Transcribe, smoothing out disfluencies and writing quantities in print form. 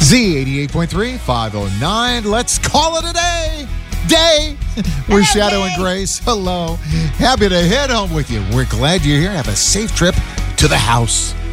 Z88.3, 509. Let's call it a day. We're Shadow and Grace. Hello. Happy to head home with you. We're glad you're here. Have a safe trip to the house.